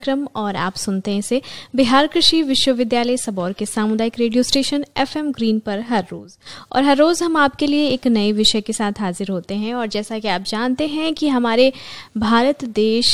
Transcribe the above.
क्रम और आप सुनते हैं इसे बिहार कृषि विश्वविद्यालय सबौर के सामुदायिक रेडियो स्टेशन FM ग्रीन पर हर रोज हम आपके लिए एक नए विषय के साथ हाजिर होते हैं। और जैसा कि आप जानते हैं कि हमारे भारत देश